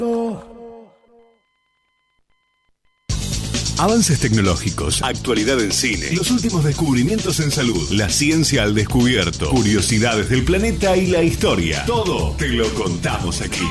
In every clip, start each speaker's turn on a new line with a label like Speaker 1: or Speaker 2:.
Speaker 1: Avances tecnológicos, actualidad en cine, los últimos descubrimientos en salud, la ciencia al descubierto, curiosidades del planeta y la historia. Todo te lo contamos aquí.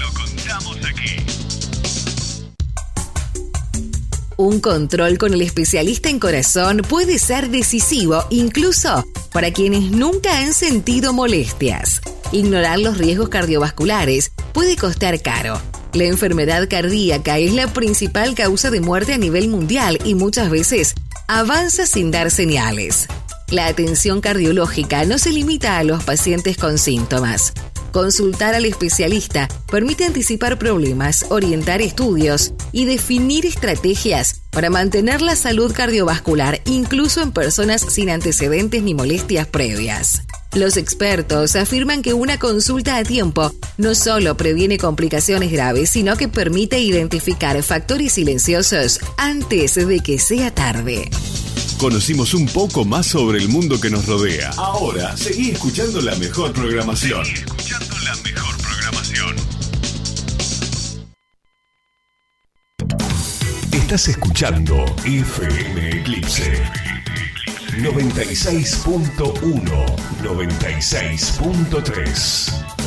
Speaker 2: Un control con el especialista en corazón puede ser decisivo, incluso para quienes nunca han sentido molestias. Ignorar los riesgos cardiovasculares puede costar caro. La enfermedad cardíaca es la principal causa de muerte a nivel mundial y muchas veces avanza sin dar señales. La atención cardiológica no se limita a los pacientes con síntomas. Consultar al especialista permite anticipar problemas, orientar estudios y definir estrategias para mantener la salud cardiovascular, incluso en personas sin antecedentes ni molestias previas. Los expertos afirman que una consulta a tiempo no solo previene complicaciones graves, sino que permite identificar factores silenciosos antes de que sea tarde.
Speaker 1: Conocimos un poco más sobre el mundo que nos rodea. Ahora, seguí escuchando la mejor programación. Estás escuchando FM Eclipse 96.1, 96.3.